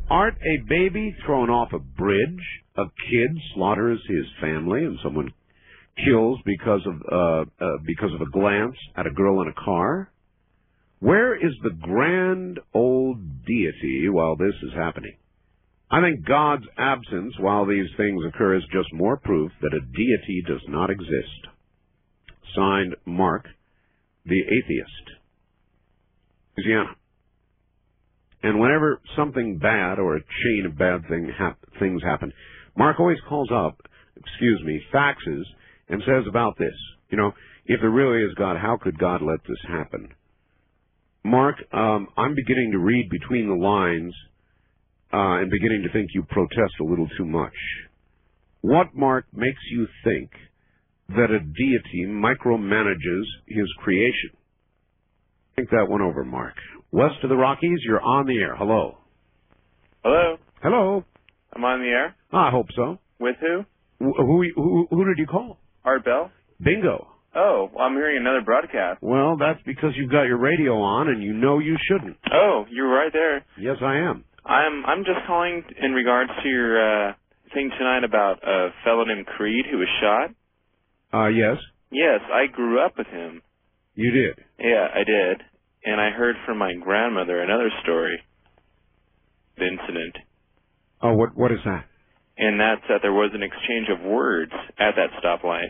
Art, a baby thrown off a bridge, a kid slaughters his family, and someone kills because of a glance at a girl in a car? Where is the grand old deity while this is happening? I think God's absence while these things occur is just more proof that a deity does not exist. Signed, Mark, the Atheist, Louisiana. And whenever something bad or a chain of bad things happen, Mark always calls up, faxes, and says about this. You know, if there really is God, how could God let this happen? Mark, I'm beginning to read between the lines and beginning to think you protest a little too much. What, Mark, makes you think that a deity micromanages his creation? Think that one over, Mark. West of the Rockies, you're on the air. Hello. Hello. Hello. I'm on the air. I hope so. With who? Who did you call? Art Bell. Bingo. Oh, well, I'm hearing another broadcast. Well, that's because you've got your radio on and you know you shouldn't. Oh, you're right there. Yes, I am. I'm just calling in regards to your thing tonight about a fellow named Creed who was shot. Yes. Yes, I grew up with him. You did? Yeah, I did. And I heard from my grandmother another story, the incident. Oh, what is that? And that's that there was an exchange of words at that stoplight.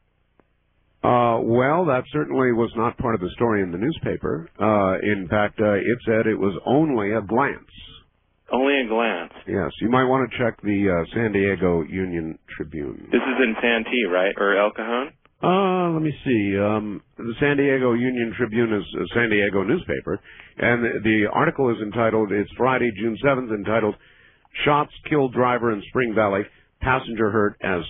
Well, that certainly was not part of the story in the newspaper. In fact, it said it was only a glance. Only a glance. Yes, you might want to check the San Diego Union Tribune. This is in Santee, right? Or El Cajon? Let me see. The San Diego Union Tribune is a San Diego newspaper, and the article is entitled, it's Friday, June 7th, entitled, Shots Kill Driver in Spring Valley, Passenger Hurt as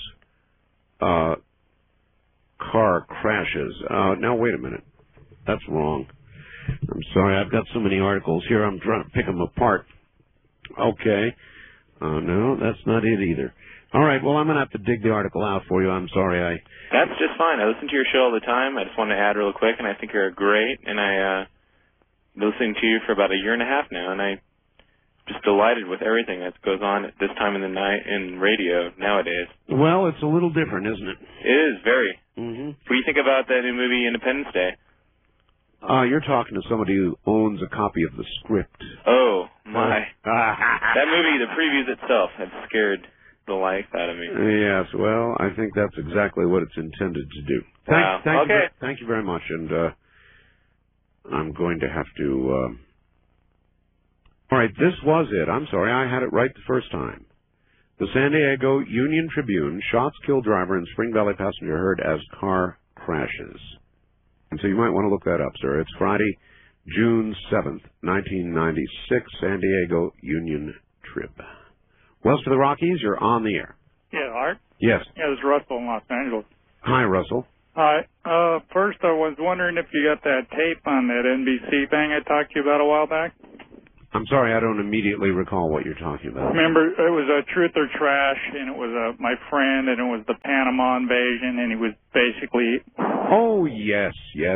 Car Crashes. Now, wait a minute. That's wrong. I'm sorry, I've got so many articles here, I'm trying to pick them apart. Okay. No, that's not it either. All right, well, I'm going to have to dig the article out for you. I'm sorry. That's just fine. I listen to your show all the time. I just want to add real quick, and I think you're great, and I've been listening to you for about a year and a half now, and I'm just delighted with everything that goes on at this time of the night in radio nowadays. Well, it's a little different, isn't it? It is, very. Mm-hmm. What do you think about that new movie, Independence Day? You're talking to somebody who owns a copy of the script. Oh, my. That movie, the previews itself, have scared the life out of me. Yes, well, I think that's exactly what it's intended to do. Wow. Thank you very much, and I'm going to have to... All right, this was it. I'm sorry, I had it right the first time. The San Diego Union Tribune, shots kill driver in Spring Valley passenger hurt as car crashes. And so you might want to look that up, sir. It's Friday, June 7th, 1996, San Diego Union Trib. West of the Rockies, you're on the air. Yeah, Art? Yes. Yeah, this is Russell in Los Angeles. Hi, Russell. Hi. First, I was wondering if you got that tape on that NBC thing I talked to you about a while back. I'm sorry, I don't immediately recall what you're talking about. Remember, it was a Truth or Trash, and it was my friend, and it was the Panama invasion, and he was basically... Oh, yes.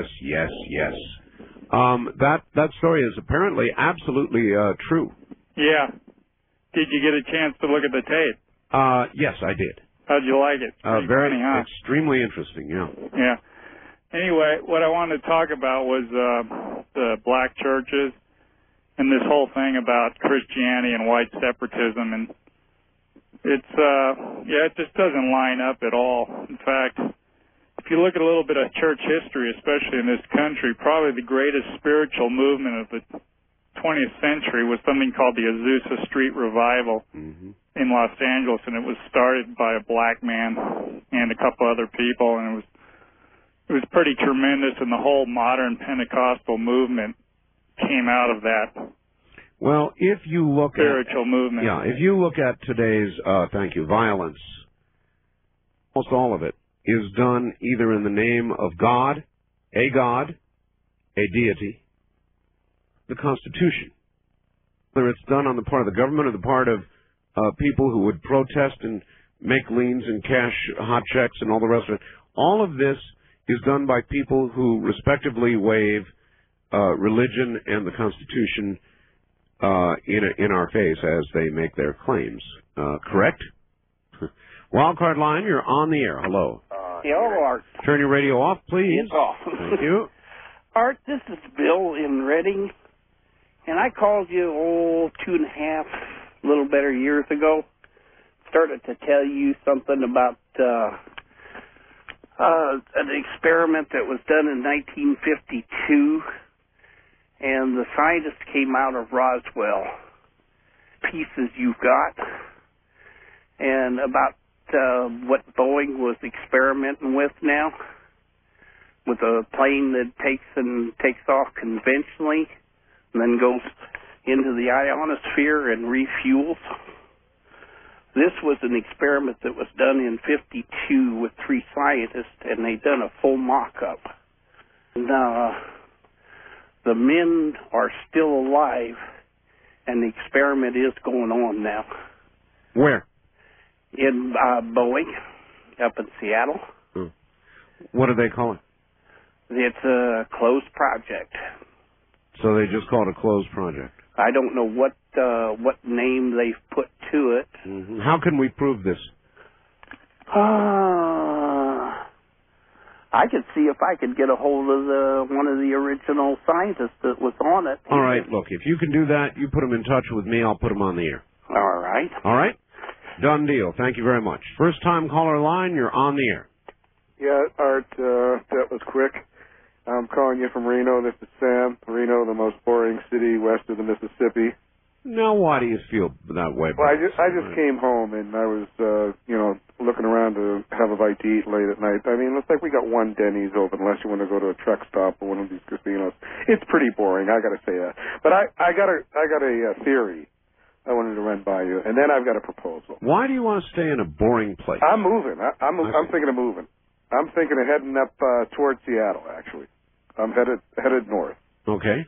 That story is apparently absolutely true. Yeah. Did you get a chance to look at the tape? Yes, I did. How'd you like it? Very funny, huh? extremely interesting, yeah. Yeah. Anyway, what I wanted to talk about was the black churches and this whole thing about Christianity and white separatism, and it's it just doesn't line up at all. In fact, if you look at a little bit of church history, especially in this country, probably the greatest spiritual movement of the 20th century was something called the Azusa Street Revival in Los Angeles, and it was started by a black man and a couple other people, and it was pretty tremendous, and the whole modern Pentecostal movement came out of that. Well, if you look spiritual movement. Yeah, if you look at today's, violence, almost all of it is done either in the name of God, a deity, the Constitution. Whether it's done on the part of the government or the part of people who would protest and make liens and cash hot checks and all the rest of it, all of this is done by people who respectively waive religion and the Constitution in our face as they make their claims. Correct? Wildcard line, you're on the air. Hello. Hello, Art. Turn your radio off, please. It's off. Thank you. Art, this is Bill in Reading, and I called you, 2.5, little better years ago. Started to tell you something about an experiment that was done in 1952, and the scientists came out of Roswell. Pieces you've got, and about what Boeing was experimenting with now, with a plane that takes off conventionally and then goes into the ionosphere and refuels. This was an experiment that was done in 52 with 3 scientists, and they done a full mock-up. Now, the men are still alive, and the experiment is going on now. Where? In Boeing, up in Seattle. What do they call it? It's a closed project. So they just call it a closed project. I don't know what name they've put to it. Mm-hmm. How can we prove this? I could see if I could get a hold of one of the original scientists that was on it. All right, look, if you can do that, you put them in touch with me. I'll put them on the air. All right. All right? Done deal. Thank you very much. First time caller line, you're on the air. Yeah, Art, that was quick. I'm calling you from Reno. This is Sam. Reno, the most boring city west of the Mississippi. Now, why do you feel that way? Well, I just came home and I was, looking around to have a bite to eat late at night. I mean, it's like we got one Denny's open, unless you want to go to a truck stop or one of these casinos. It's pretty boring, I got to say that. But I got a theory I wanted to run by you, and then I've got a proposal. Why do you want to stay in a boring place? I'm moving. I'm thinking of moving. I'm thinking of heading up towards Seattle. Actually, I'm headed north. Okay.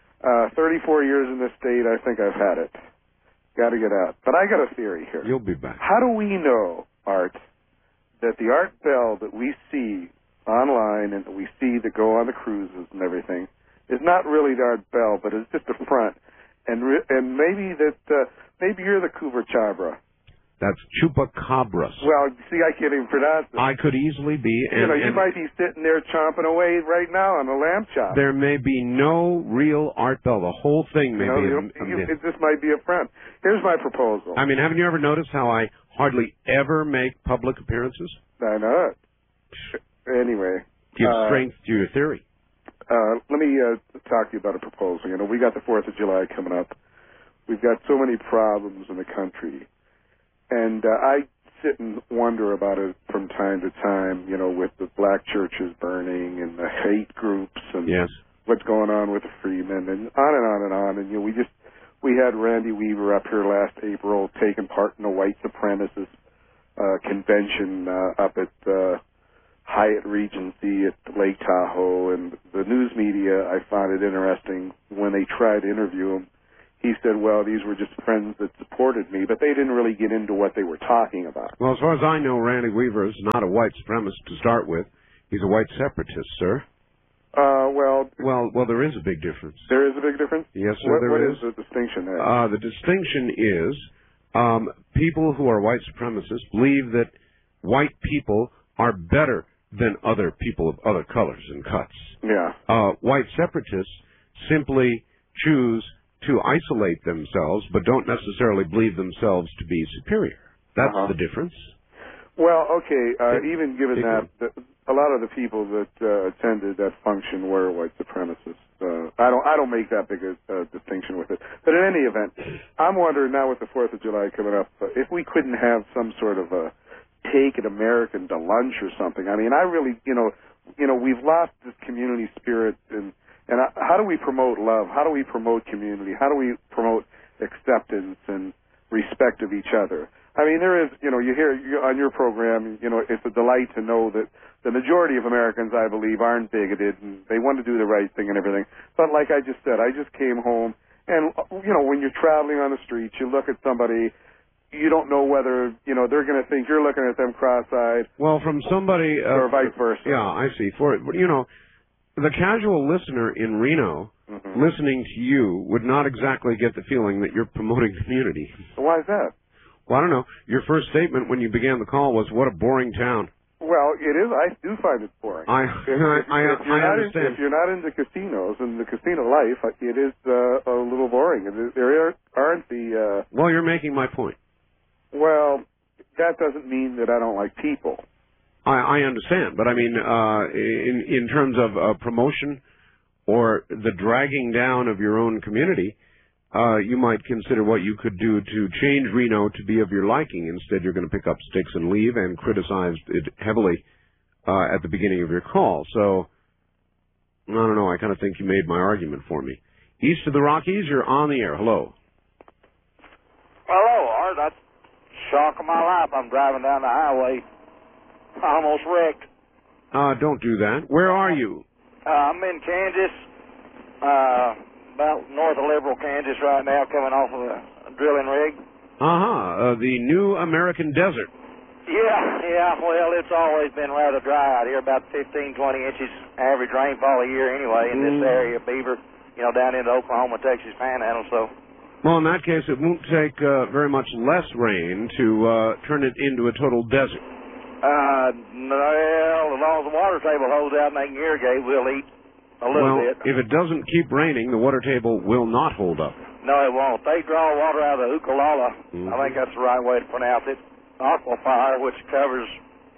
34 years in this state, I think I've had it. Got to get out. But I got a theory here. You'll be back. How do we know, Art, that the Art Bell that we see online and that we see that go on the cruises and everything is not really the Art Bell, but it's just a front, and maybe maybe you're the Cuba Chabra. That's chupacabras. Well, see, I can't even pronounce it. I could easily be. You might be sitting there chomping away right now on a lamb chop. There may be no real Art Bell. The whole thing may be this might be a front. Here's my proposal. I mean, haven't you ever noticed how I hardly ever make public appearances? I know it. Anyway. Give strength to your theory. Let me talk to you about a proposal. We got the 4th of July coming up. We've got so many problems in the country. And I sit and wonder about it from time to time, with the black churches burning and the hate groups and what's going on with the Freemen and on and on and on. And, we had Randy Weaver up here last April taking part in a white supremacist convention up at Hyatt Regency at Lake Tahoe. And the news media, I found it interesting when they tried to interview him. He said, well, these were just friends that supported me, but they didn't really get into what they were talking about. Well, as far as I know, Randy Weaver is not a white supremacist to start with. He's a white separatist, sir. Well, there is a big difference. There is a big difference? Yes, sir, there is. What is the distinction there? The distinction is people who are white supremacists believe that white people are better than other people of other colors and cuts. Yeah. White separatists simply choose to isolate themselves, but don't necessarily believe themselves to be superior. That's the difference. Well, okay, even given that, a lot of the people that attended that function were white supremacists. I don't make that big a distinction with it. But in any event, I'm wondering now with the 4th of July coming up, if we couldn't have some sort of a take an American to lunch or something. I mean, I really, we've lost this community spirit and how do we promote love? How do we promote community? How do we promote acceptance and respect of each other? I mean, there is, you hear on your program, it's a delight to know that the majority of Americans, I believe, aren't bigoted and they want to do the right thing and everything. But like I just said, I just came home and, when you're traveling on the streets, you look at somebody, you don't know whether, they're going to think you're looking at them cross-eyed. Well, from somebody... or vice versa. Yeah, I see. the casual listener in Reno listening to you would not exactly get the feeling that you're promoting community. Why is that? Well, I don't know. Your first statement when you began the call was, "What a boring town." Well, it is. I do find it boring. I understand. If you're not into casinos and the casino life, it is a little boring. There aren't the. Well, you're making my point. Well, that doesn't mean that I don't like people. I understand, but I mean, in terms of promotion or the dragging down of your own community, you might consider what you could do to change Reno to be of your liking. Instead, you're going to pick up sticks and leave, and criticize it heavily at the beginning of your call. So, I don't know. I kind of think you made my argument for me. East of the Rockies, you're on the air. Hello. Hello, Art. That's the shock of my life. I'm driving down the highway. I almost wrecked. Don't do that. Where are you? I'm in Kansas, about north of Liberal, Kansas right now, coming off of a drilling rig. The new American desert. Yeah. Well, it's always been rather dry out here, about 15, 20 inches average rainfall a year anyway in this area, Beaver, down into Oklahoma, Texas Panhandle, so. Well, in that case, it won't take very much less rain to turn it into a total desert. Well, as long as the water table holds out and they can irrigate, we'll eat a little bit. If it doesn't keep raining, the water table will not hold up. No, it won't. They draw water out of the Ukalala. I think that's the right way to pronounce it. Aquifer, which covers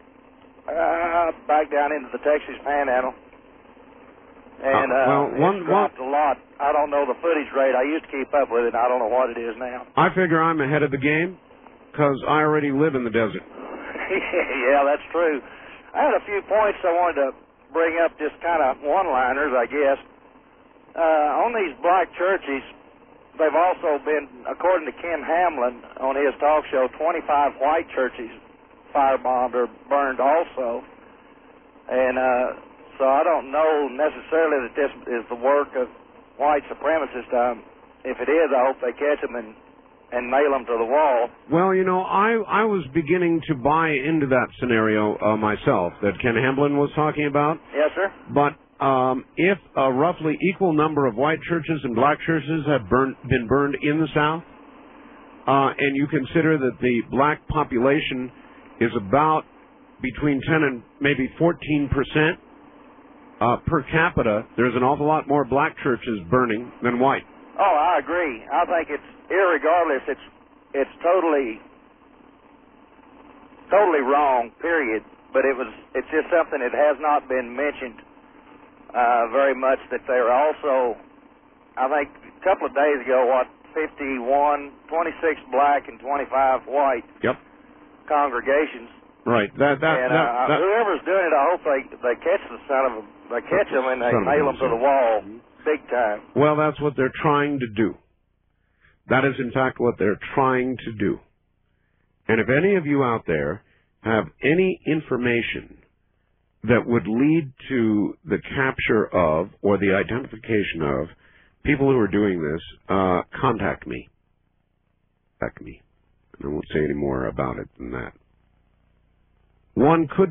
back down into the Texas Panhandle. And it's dropped a lot. I don't know the footage rate. I used to keep up with it. I don't know what it is now. I figure I'm ahead of the game because I already live in the desert. Yeah, that's true. I had a few points I wanted to bring up, just kind of one-liners, I guess. On these black churches, they've also been, according to Ken Hamlin on his talk show, 25 white churches firebombed or burned also. And so I don't know necessarily that this is the work of white supremacists. If it is, I hope they catch them and nail them to the wall. Well, I was beginning to buy into that scenario myself that Ken Hamlin was talking about. Yes, sir. But if a roughly equal number of white churches and black churches have been burned in the South, and you consider that the black population is about between 10 and maybe 14% per capita, there's an awful lot more black churches burning than white. Oh, I agree. I think it's irregardless. It's totally wrong. Period. But it's just something that has not been mentioned very much. That they're also, I think, a couple of days ago, 26 black and 25 white. Yep. Congregations. Right. Whoever's doing it, I hope they catch the son of them. They catch them and they nail them to the wall. Big time. Well, that's what they're trying to do. That is, in fact, what they're trying to do. And if any of you out there have any information that would lead to the capture of or the identification of people who are doing this, contact me. Contact me. I won't say any more about it than that. One could